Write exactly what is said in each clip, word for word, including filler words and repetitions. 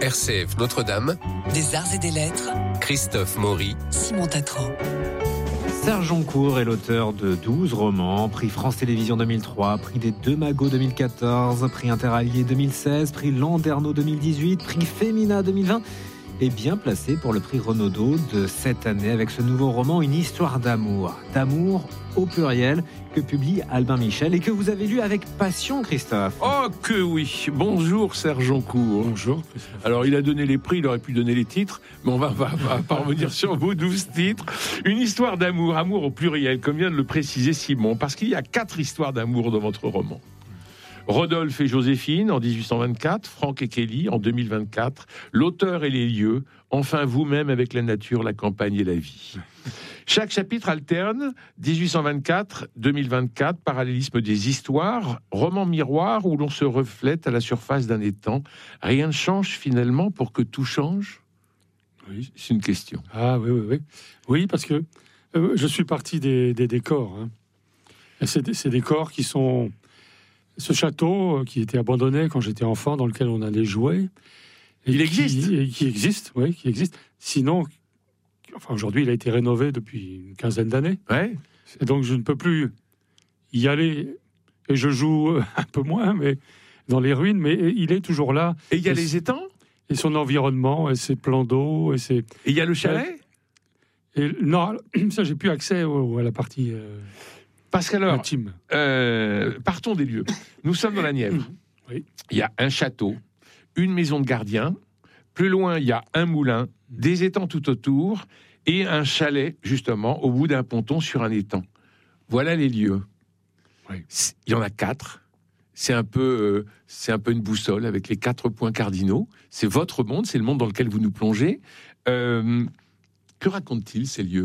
R C F Notre-Dame, des arts et des lettres, Christophe Maury, Simon Tatro. Serge Joncour est l'auteur de douze romans, prix France Télévisions deux mille trois, prix des Deux Magots deux mille quatorze, prix Interallié deux mille seize, prix Landerneau deux mille dix-huit, prix Femina deux mille vingt, et bien placé pour le prix Renaudot de cette année avec ce nouveau roman, Une histoire d'amour, d'amour au pluriel, que publie Albin Michel et que vous avez lu avec passion, Christophe. Oh que oui. Bonjour Serge Joncour. Bonjour. Alors il a donné les prix, il aurait pu donner les titres, mais on va, va, va parvenir sur vos douze titres. Une histoire d'amour, amour au pluriel, comme vient de le préciser Simon, parce qu'il y a quatre histoires d'amour dans votre roman. Rodolphe et Joséphine en dix-huit cent vingt-quatre, Franck et Kelly en deux mille vingt-quatre, l'auteur et les lieux, enfin vous-même avec la nature, la campagne et la vie. Chaque chapitre alterne dix-huit cent vingt-quatre, deux mille vingt-quatre, parallélisme des histoires, roman miroir où l'on se reflète à la surface d'un étang. Rien ne change finalement pour que tout change ? Oui, c'est une question. Ah oui, oui, oui. Oui, parce que euh, je suis parti des, des décors. Hein. Et c'est, ces décors qui sont... Ce château qui était abandonné quand j'étais enfant, dans lequel on allait jouer. Et il qui, existe et Qui existe, oui, qui existe. Sinon, enfin, aujourd'hui, il a été rénové depuis une quinzaine d'années. Ouais. Et donc, je ne peux plus y aller. Et je joue un peu moins, mais dans les ruines. Mais il est toujours là. Et il y a et les étangs ? Et son environnement, et ses plans d'eau, et ses... Et il y a le chalet ? Et, non, ça, j'ai plus accès au, à la partie... Euh... Parce qu'alors, euh, partons des lieux. Nous sommes dans la Nièvre. Oui. Il y a un château, une maison de gardien. Plus loin, il y a un moulin, des étangs tout autour et un chalet, justement, au bout d'un ponton sur un étang. Voilà les lieux. Oui. Il y en a quatre. C'est un peu, euh, c'est un peu une boussole avec les quatre points cardinaux. C'est votre monde, c'est le monde dans lequel vous nous plongez. Euh, que racontent-ils, ces lieux ?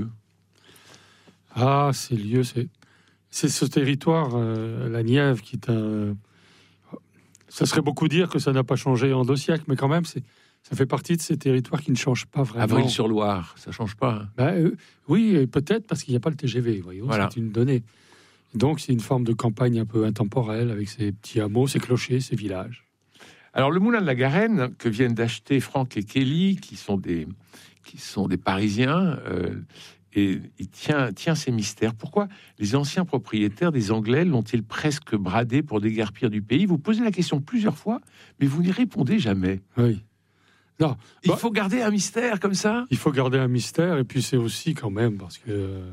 Ah, ces lieux, c'est... C'est ce territoire, euh, la Nièvre, qui est un... Ça serait beaucoup dire que ça n'a pas changé en deux siècles, mais quand même, c'est... ça fait partie de ces territoires qui ne changent pas vraiment. Avril-sur-Loire, ça ne change pas. Hein. Ben, euh, oui, et peut-être parce qu'il n'y a pas le T G V, voyons, voilà. C'est une donnée. Donc, c'est une forme de campagne un peu intemporelle, avec ses petits hameaux, ses clochers, ses villages. Alors, le moulin de la Garenne, que viennent d'acheter Franck et Kelly, qui sont des, qui sont des Parisiens... Euh, et il tient, tient ces mystères. Pourquoi les anciens propriétaires des Anglais l'ont-ils presque bradé pour déguerpir du pays ? Vous posez la question plusieurs fois, mais vous n'y répondez jamais. Oui. Non. Il bah, faut garder un mystère comme ça ? Il faut garder un mystère, et puis c'est aussi quand même, parce que... Euh,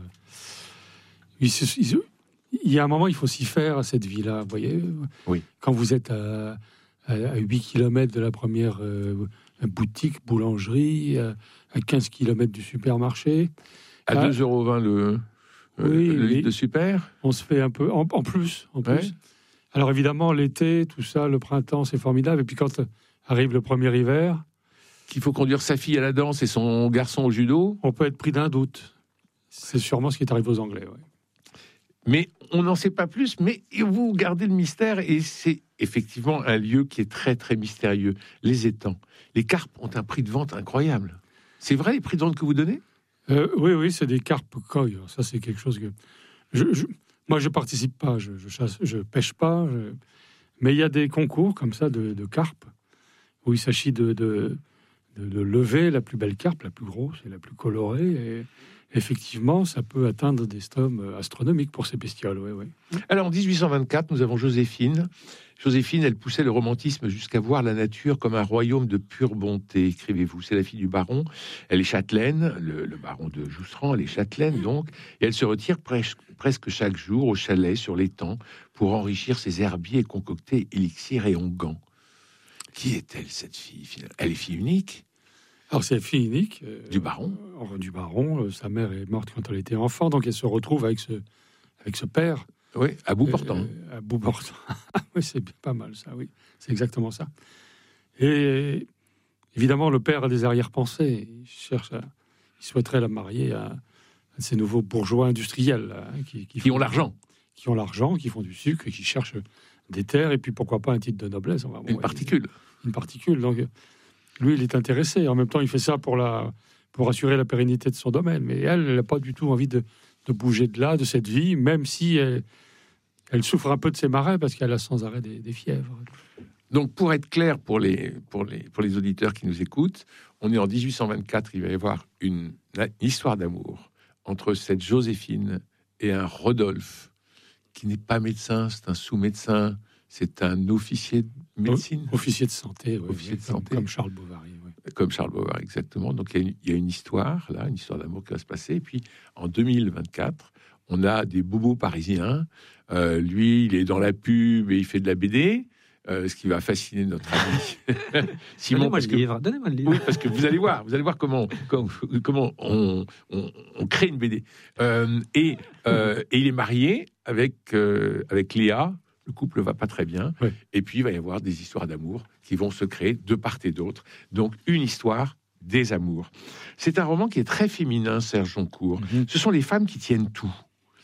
il, il, il y a un moment, il faut s'y faire à cette vie-là, vous voyez ? Oui. Quand vous êtes à, à, à huit kilomètres de la première euh, boutique, boulangerie, à, à quinze kilomètres du supermarché... À ah, deux euros vingt le, oui, le litre de super. On se fait un peu en, en plus, en plus. Ouais. Alors évidemment, l'été, tout ça, le printemps, c'est formidable. Et puis quand arrive le premier hiver, qu'il faut conduire sa fille à la danse et son garçon au judo, on peut être pris d'un doute. C'est sûrement ce qui est arrivé aux Anglais. Ouais. Mais on n'en sait pas plus. Mais vous gardez le mystère et c'est effectivement un lieu qui est très très mystérieux. Les étangs, les carpes ont un prix de vente incroyable. C'est vrai les prix de vente que vous donnez ? Euh, oui, oui, c'est des carpes koi. Ça, c'est quelque chose que... Je, je, moi, je participe pas, je, je chasse, je pêche pas. Je... Mais il y a des concours comme ça de, de carpes où il s'agit de, de, de, de lever la plus belle carpe, la plus grosse et la plus colorée. Et effectivement, ça peut atteindre des sommes astronomiques pour ces bestioles. Oui, oui. Alors, en dix-huit cent vingt-quatre, nous avons Joséphine. Joséphine, elle poussait le romantisme jusqu'à voir la nature comme un royaume de pure bonté, écrivez-vous. C'est la fille du baron, elle est châtelaine, le, le baron de Joustran, elle est châtelaine donc, et elle se retire presque, presque chaque jour au chalet sur l'étang pour enrichir ses herbiers et concocter élixirs et onguents. Qui est-elle, cette fille ? Elle est fille unique ? Alors, c'est la fille unique. Euh, du baron euh, Du baron. Euh, sa mère est morte quand elle était enfant, donc elle se retrouve avec ce, avec ce père. Oui, à bout portant. Euh, à bout portant. Oui, c'est pas mal ça, oui. C'est exactement ça. Et évidemment, le père a des arrière-pensées. Il cherche à... Il souhaiterait la marier à, à ces nouveaux bourgeois industriels. Là, qui, qui, qui font, ont l'argent. Qui ont l'argent, qui font du sucre, et qui cherchent des terres, et puis pourquoi pas un titre de noblesse. Enfin, bon, une particule. Il, une particule. Donc, lui, il est intéressé. En même temps, il fait ça pour, la, pour assurer la pérennité de son domaine. Mais elle, elle n'a pas du tout envie de... de bouger de là, de cette vie, même si elle, elle souffre un peu de ses marais parce qu'elle a sans arrêt des, des fièvres. Donc, pour être clair pour les, pour, les, pour les auditeurs qui nous écoutent, on est en dix-huit cent vingt-quatre, il va y avoir une, une histoire d'amour entre cette Joséphine et un Rodolphe, qui n'est pas médecin, c'est un sous-médecin, c'est un officier de médecine. O- officier de santé, oui, Officier de comme, santé. comme Charles Bovary. Oui. Comme Charles Bovary, exactement. Donc, il y, a une, il y a une histoire, là, une histoire d'amour qui va se passer. Et puis, en deux mille vingt-quatre, on a des bobos parisiens. Euh, lui, il est dans la pub et il fait de la B D. Euh, ce qui va fasciner notre ami Simon. Donnez-moi Parce le que, livre. Donnez-moi le livre. oui, parce que vous allez voir, vous allez voir comment, comment, comment on, on, on crée une B D. Euh, et, euh, et il est marié avec, euh, avec Léa. Le couple va pas très bien. Oui. Et puis, il va y avoir des histoires d'amour qui vont se créer de part et d'autre. Donc, une histoire des amours. C'est un roman qui est très féminin, Serge Joncourt. Mm-hmm. Ce sont les femmes qui tiennent tout.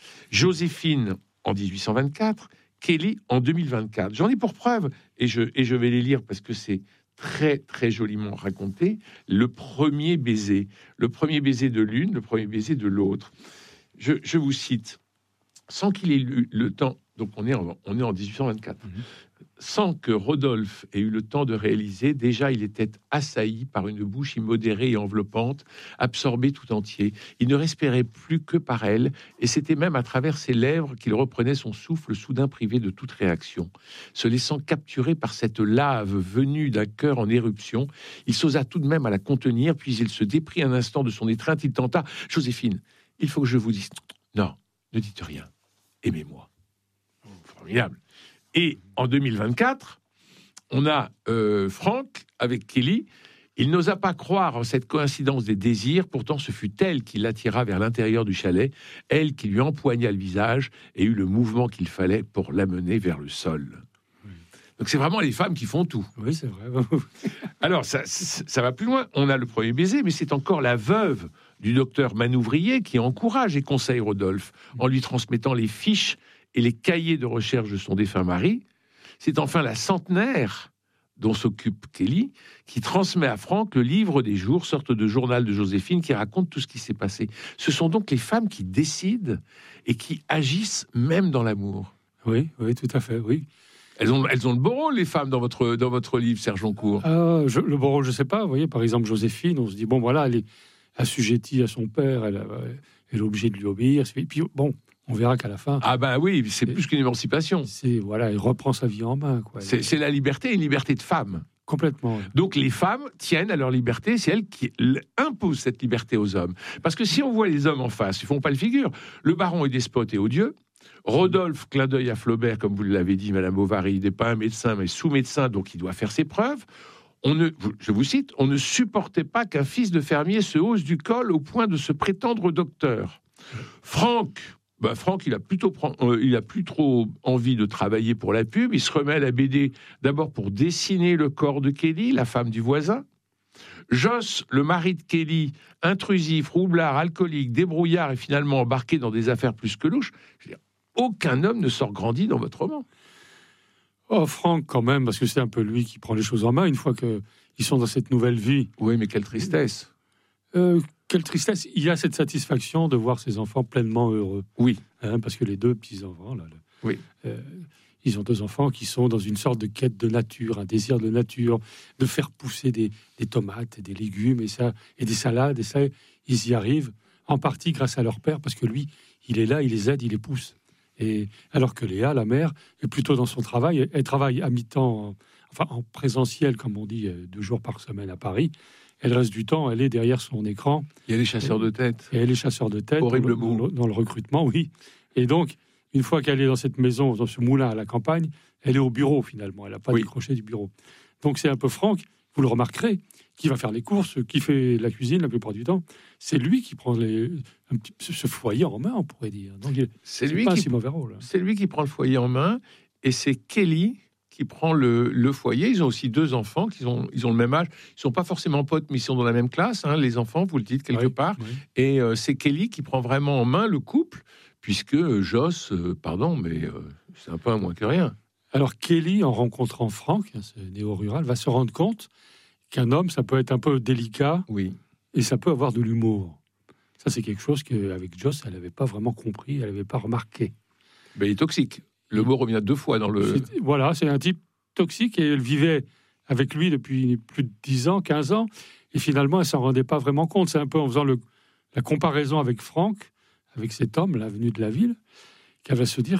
Joséphine, en dix-huit cent vingt-quatre, Kelly, en deux mille vingt-quatre. J'en ai pour preuve, et je, et je vais les lire parce que c'est très, très joliment raconté. Le premier baiser. Le premier baiser de l'une, le premier baiser de l'autre. Je, je vous cite. Sans qu'il ait eu le temps... Donc, on est en, on est en dix-huit cent vingt-quatre. Mhm. Sans que Rodolphe ait eu le temps de réaliser, déjà, il était assailli par une bouche immodérée et enveloppante, absorbé tout entier. Il ne respirait plus que par elle, et c'était même à travers ses lèvres qu'il reprenait son souffle, soudain privé de toute réaction. Se laissant capturer par cette lave venue d'un cœur en éruption, il s'osa tout de même à la contenir, puis il se déprit un instant de son étreinte. Il tenta « Joséphine, il faut que je vous dise... » Non, ne dites rien. Aimez-moi. Formidable. Et en deux mille vingt-quatre, on a euh, Franck avec Kelly. Il n'osa pas croire en cette coïncidence des désirs. Pourtant, ce fut elle qui l'attira vers l'intérieur du chalet, elle qui lui empoigna le visage et eut le mouvement qu'il fallait pour l'amener vers le sol. Oui. Donc, c'est vraiment les femmes qui font tout. Oui, c'est vrai. Alors, ça, ça va plus loin. On a le premier baiser, mais c'est encore la veuve du docteur Manouvrier qui encourage et conseille Rodolphe en lui transmettant les fiches et les cahiers de recherche de son défunt mari. C'est enfin la centenaire dont s'occupe Kelly, qui transmet à Franck le livre des jours, sorte de journal de Joséphine qui raconte tout ce qui s'est passé. Ce sont donc les femmes qui décident et qui agissent même dans l'amour. Oui, oui, tout à fait, oui. Elles ont, elles ont le beau rôle, les femmes, dans votre, dans votre livre, Serge Joncourt. Euh, je, le beau rôle, je ne sais pas. Vous voyez, par exemple, Joséphine, on se dit, bon, voilà, elle est assujettie à son père, elle, elle est obligée de lui obéir. Et puis, bon, on verra qu'à la fin... Ah ben oui, c'est plus qu'une émancipation. C'est, voilà, elle reprend sa vie en main. Quoi. C'est, c'est la liberté, une liberté de femme. Complètement. Oui. Donc les femmes tiennent à leur liberté, c'est elles qui imposent cette liberté aux hommes. Parce que si on voit les hommes en face, ils font pas le figure. Le baron est despote et odieux. Rodolphe, clin d'œil à Flaubert, comme vous l'avez dit, Madame Bovary, il n'est pas un médecin, mais sous-médecin, donc il doit faire ses preuves. On ne, je vous cite, on ne supportait pas qu'un fils de fermier se hausse du col au point de se prétendre docteur. Franck... Ben Franck, il a plutôt euh, il a plus trop envie de travailler pour la pub. Il se remet à la B D d'abord pour dessiner le corps de Kelly, la femme du voisin. Joss, le mari de Kelly, intrusif, roublard, alcoolique, débrouillard et finalement embarqué dans des affaires plus que louches. Je veux dire, aucun homme ne sort grandi dans votre roman. Oh, Franck, quand même, parce que c'est un peu lui qui prend les choses en main une fois qu'ils sont dans cette nouvelle vie. Oui, mais quelle tristesse. Euh, quelle tristesse. Il y a cette satisfaction de voir ses enfants pleinement heureux. Oui. Hein, parce que les deux petits-enfants, là, le, oui. euh, ils ont deux enfants qui sont dans une sorte de quête de nature, un désir de nature, de faire pousser des, des tomates et des légumes et, ça, et des salades. Et ça, ils y arrivent, en partie grâce à leur père, parce que lui, il est là, il les aide, il les pousse. Et alors que Léa, la mère, est plutôt dans son travail. Elle, elle travaille à mi-temps, enfin en présentiel, comme on dit, deux jours par semaine à Paris. Elle reste du temps, elle est derrière son écran. Il y a les chasseurs de tête. Et elle est chasseur de tête. Horrible dans le, dans, le, dans le recrutement, oui. Et donc, une fois qu'elle est dans cette maison, dans ce moulin à la campagne, elle est au bureau, finalement. Elle n'a pas oui. décroché du bureau. Donc, c'est un peu Franck, vous le remarquerez, qui va faire les courses, qui fait la cuisine la plupart du temps. C'est lui qui prend les, un petit, ce foyer en main, on pourrait dire. Donc, c'est, c'est lui pas qui, un si mauvais rôle. Hein. C'est lui qui prend le foyer en main, et c'est Kelly qui prend le, le foyer. Ils ont aussi deux enfants, qui ont, ils ont le même âge. Ils sont pas forcément potes, mais ils sont dans la même classe, hein, les enfants, vous le dites quelque oui, part. Oui. Et euh, c'est Kelly qui prend vraiment en main le couple, puisque euh, Joss, euh, pardon, mais euh, c'est un peu un moins que rien. Alors Kelly, en rencontrant Franck, ce néo-rural, va se rendre compte qu'un homme, ça peut être un peu délicat, oui. et ça peut avoir de l'humour. Ça, c'est quelque chose qu'avec Joss, elle n'avait pas vraiment compris, elle n'avait pas remarqué. Ben, il est toxique. Le mot revient deux fois dans le... C'est, voilà, c'est un type toxique, et elle vivait avec lui depuis plus de dix ans, quinze ans, et finalement, elle s'en rendait pas vraiment compte. C'est un peu en faisant le, la comparaison avec Franck, avec cet homme, là, venu de la ville, qu'elle va se dire,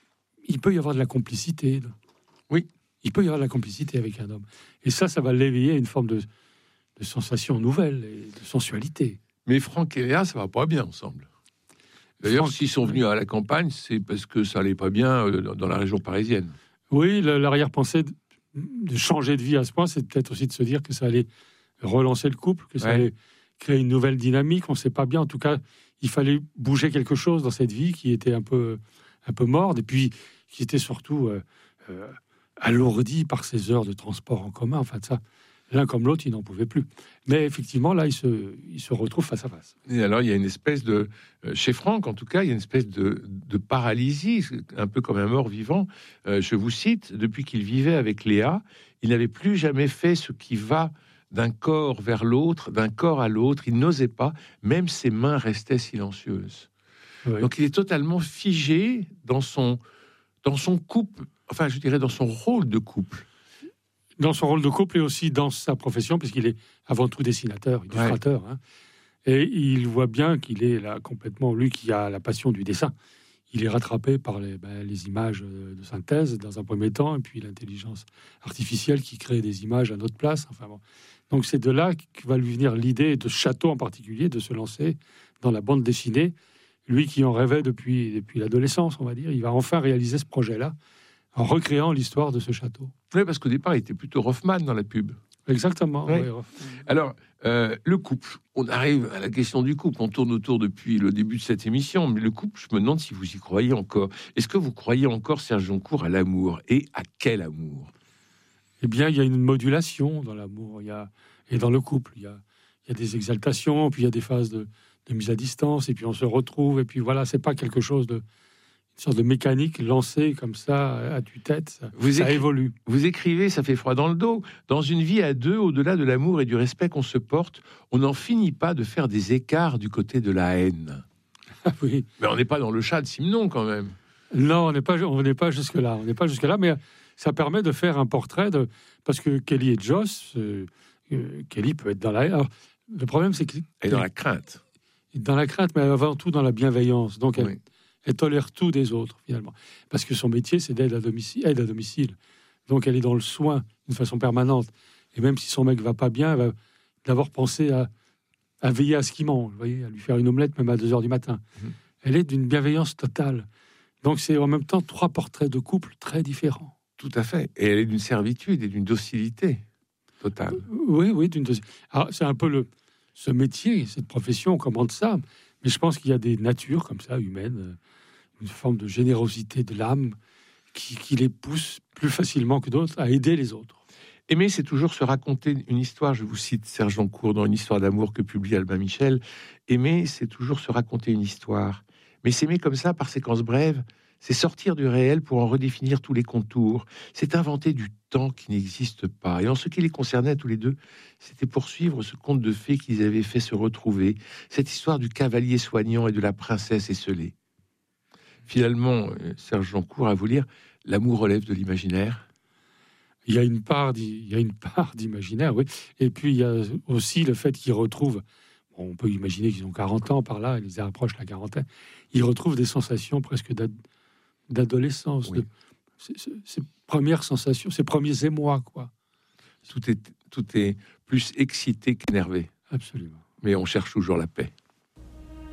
il peut y avoir de la complicité. Là. Oui. Il peut y avoir de la complicité avec un homme. Et ça, ça va l'éveiller à une forme de, de sensation nouvelle et de sensualité. Mais Franck et Léa, ça va pas bien ensemble. D'ailleurs, Franck, s'ils sont venus à la campagne, c'est parce que ça allait pas bien euh, dans la région parisienne. Oui, le- l'arrière-pensée de, de changer de vie à ce point, c'est peut-être aussi de se dire que ça allait relancer le couple, que ça Ouais. allait créer une nouvelle dynamique. On ne sait pas bien. En tout cas, il fallait bouger quelque chose dans cette vie qui était un peu, un peu morte, et puis qui était surtout euh, euh, alourdie par ces heures de transport en commun. Enfin, ça, l'un comme l'autre, ils n'en pouvaient plus. Mais effectivement, là, ils se, ils se retrouvent face à face. Et alors, il y a une espèce de... euh, chez Franck, en tout cas, il y a une espèce de, de paralysie, un peu comme un mort-vivant. Euh, je vous cite, depuis qu'il vivait avec Léa, il n'avait plus jamais fait ce qui va d'un corps vers l'autre, d'un corps à l'autre. Il n'osait pas, même ses mains restaient silencieuses. Oui. Donc, il est totalement figé dans son, dans son couple, enfin, je dirais dans son rôle de couple. Dans son rôle de couple et aussi dans sa profession, puisqu'il est avant tout dessinateur, illustrateur. Hein. Et il voit bien qu'il est là complètement, lui qui a la passion du dessin, il est rattrapé par les, ben, les images de synthèse dans un premier temps, et puis l'intelligence artificielle qui crée des images à notre place. Enfin bon. Donc c'est de là que va lui venir l'idée de Château en particulier, de se lancer dans la bande dessinée. Lui qui en rêvait depuis, depuis l'adolescence, on va dire, il va enfin réaliser ce projet-là en recréant l'histoire de ce château. Oui, parce qu'au départ, il était plutôt Rothman dans la pub. Exactement. Ouais. Oui. Alors, euh, le couple, on arrive à la question du couple, on tourne autour depuis le début de cette émission, mais le couple, je me demande si vous y croyez encore. Est-ce que vous croyez encore, Serge Joncour, à l'amour? Et à quel amour? Eh bien, il y a une modulation dans l'amour, il y a, et dans le couple. Il y a, il y a des exaltations, puis il y a des phases de, de mise à distance, et puis on se retrouve, et puis voilà, c'est pas quelque chose de... une sorte de mécanique lancée comme ça à tue-tête, ça, Vous ça écri- évolue. Vous écrivez, ça fait froid dans le dos. Dans une vie à deux, au-delà de l'amour et du respect qu'on se porte, on n'en finit pas de faire des écarts du côté de la haine. Ah oui. Mais on n'est pas dans le chat de Simon, quand même. Non, on n'est pas, on n'est pas jusque là. On n'est pas jusque là, mais ça permet de faire un portrait de, parce que Kelly et Joss, euh, euh, Kelly peut être dans la. Alors, le problème, c'est que Et dans la crainte. dans la crainte, mais avant tout dans la bienveillance. Donc, elle, Oui. elle tolère tout des autres finalement, parce que son métier, c'est d'aide à domicile, aide à domicile. Donc, elle est dans le soin d'une façon permanente. Et même si son mec va pas bien, elle va d'abord penser à, à veiller à ce qu'il mange, vous voyez, à lui faire une omelette même à deux heures du matin. Mhm. Elle est d'une bienveillance totale. Donc, c'est en même temps trois portraits de couple très différents. Tout à fait. Et elle est d'une servitude et d'une docilité totale. Oui, oui, d'une deuxième. Alors, c'est un peu le, ce métier, cette profession, on commande ça. Mais je pense qu'il y a des natures comme ça, humaines, euh, une forme de générosité de l'âme qui, qui les pousse plus facilement que d'autres à aider les autres. Aimer, c'est toujours se raconter une histoire. Je vous cite Serge Joncour dans Une histoire d'amour que publie Albin Michel. Aimer, c'est toujours se raconter une histoire. Mais s'aimer comme ça, par séquences brèves, c'est sortir du réel pour en redéfinir tous les contours. C'est inventer du temps qui n'existe pas. Et en ce qui les concernait à tous les deux, c'était poursuivre ce conte de fées qu'ils avaient fait se retrouver, cette histoire du cavalier soignant et de la princesse esselée. Finalement, euh, Serge Joncour, à vous lire, l'amour relève de l'imaginaire. Il y a une part, d'i- il y a une part d'imaginaire, oui. Et puis il y a aussi le fait qu'ils retrouvent, bon, on peut imaginer qu'ils ont quarante ans par là, ils approchent la quarantaine, ils retrouvent des sensations presque d'ad- d'adolescence, Oui. de, ces, ces- ces premières sensations, ces premiers émois, quoi. Tout est, tout est plus excité qu'énervé. Absolument. Mais on cherche toujours la paix.